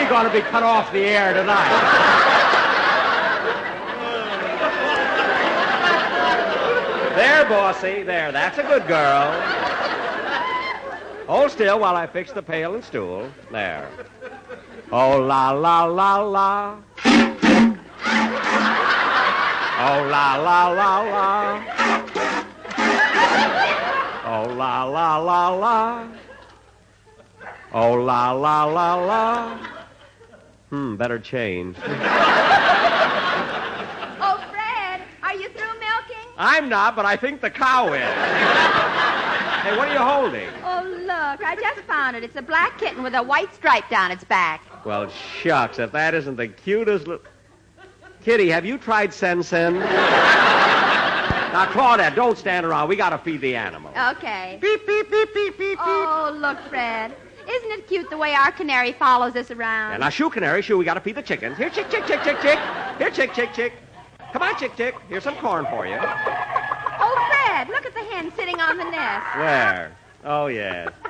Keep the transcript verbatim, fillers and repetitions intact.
going to be cut off the air tonight. There, bossy. There. That's a good girl. Hold still while I fix the pail and stool. There. Oh, la, la, la, la. Oh, la, la, la, la. Oh, la, la, la, la. Oh, la, la, la, la. Hmm, better change. Oh, Fred, are you through milking? I'm not, but I think the cow is. Hey, what are you holding? Oh, look, I just found it. It's a black kitten with a white stripe down its back. Well, shucks, if that isn't the cutest little... Kitty, have you tried Sen-Sen? Now, Claudette, don't stand around. We got to feed the animal. Okay. Beep, beep, beep, beep, beep, Oh, look, Fred. Isn't it cute the way our canary follows us around? Yeah, now, shoo, canary, shoo. We got to feed the chickens. Here, chick, chick, chick, chick, chick. Here, chick, chick, chick. Come on, chick, chick. Here's some corn for you. Oh, Fred, look at the hen sitting on the nest. Where? Oh, yes.